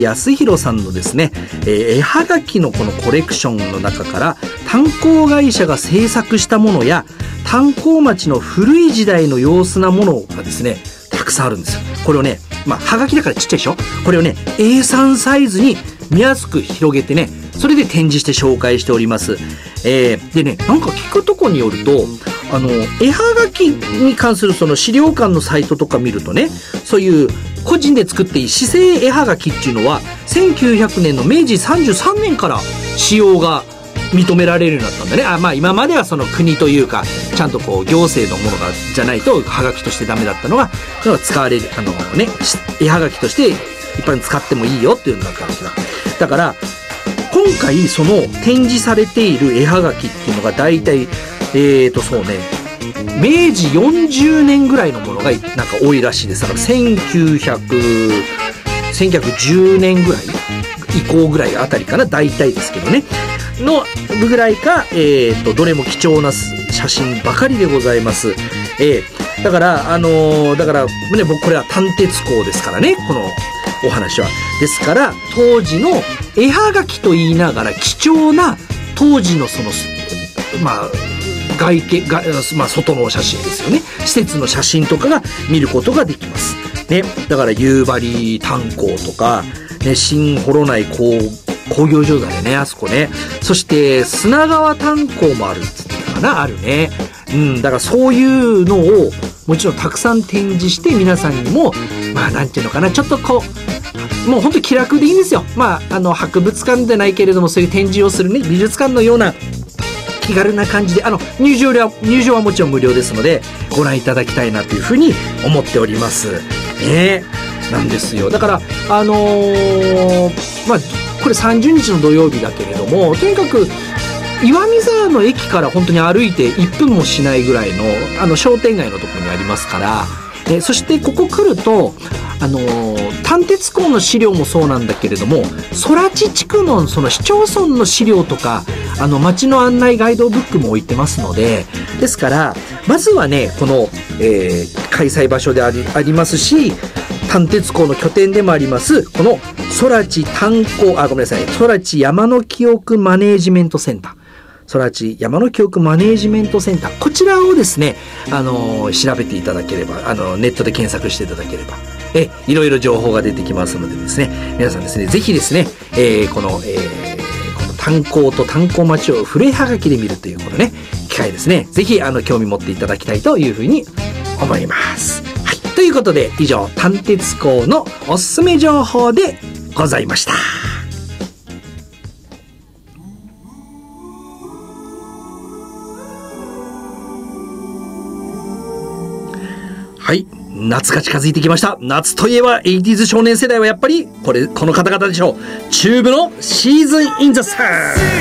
安弘さんのですね、絵はがきのこのコレクションの中から炭鉱会社が制作したものや炭鉱町の古い時代の様子なものがですねたくさんあるんですよ。これをね、はがきだからちっちゃいでしょ。これをね A3 サイズに見やすく広げてね、それで展示して紹介しております。でね、なんか聞くとこによると絵はがきに関するその資料館のサイトとか見るとね、そういう個人で作っていい市製絵はがきっていうのは1900年の明治33年から使用が認められるようになったんだね。今まではその国というかちゃんとこう行政のものがじゃないとはがきとしてダメだったのが使われる絵はがきとして一般に使ってもいいよっていうのがだから今回その展示されている絵はがきっていうのがだいたいそうね明治40年ぐらいのものがなんか多いらしいです。だから1910年ぐらい以降ぐらいあたりかな、大体ですけどねのぐらいか、どれも貴重な写真ばかりでございます。だからね、僕これは炭鉄鋼ですからね、このお話は。ですから当時の絵はがきと言いながら貴重な当時のその外見外の写真ですよね。施設の写真とかが見ることができますね。だから夕張炭鉱とか、ね、新幌内工業場だね、あそこね。そして砂川炭鉱もあるっつってたかな、あるね。だからそういうのをもちろんたくさん展示して皆さんにもなんていうのかな、ちょっとこうもう本当気楽でいいんですよ。博物館じゃないけれどもそういう展示をするね、美術館のような気軽な感じで入場はもちろん無料ですのでご覧いただきたいなというふうに思っておりますね。なんですよ。だからこれ30日の土曜日だけれども、とにかく岩見沢の駅から本当に歩いて1分もしないぐらいの商店街のところにありますから、そしてここ来ると炭鉄鋼の資料もそうなんだけれども、空知地区のその市町村の資料とか町の案内ガイドブックも置いてますので、ですからまずはねこの、開催場所でありますし炭鉄鋼の拠点でもありますこの空知山の記憶マネージメントセンター、空知山の記憶マネージメントセンター、こちらをですね調べていただければネットで検索していただければいろいろ情報が出てきますのでですね、皆さんですねぜひですね、この炭鉱と炭鉱町を古いはがきで見るというこのね機会ですね、ぜひ興味持っていただきたいというふうに思います。はい、ということで以上炭鉄鋼のおすすめ情報でございました。はい、夏が近づいてきました。夏といえば 80s 少年世代はやっぱりこの方々でしょう。チューブのシーズンインザサン。